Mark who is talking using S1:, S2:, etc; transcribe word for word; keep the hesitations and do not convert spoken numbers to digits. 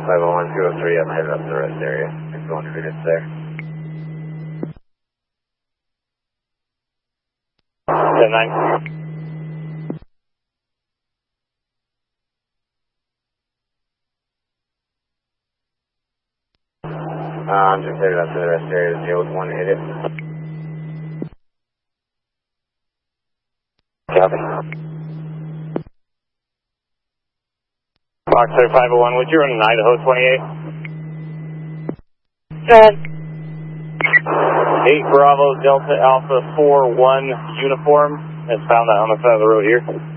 S1: five oh one, two oh three, I'm headed up to the rest area. I'm going through this there.
S2: ten nine.
S1: Uh, I'm just headed up to the rest area to deal with one hit it.
S2: Copy. Foxtrot five oh one, would you run an Idaho twenty-eight?
S3: Go ahead.
S2: eight Bravo Delta Alpha four one uniform. That's found out on the side of the road here.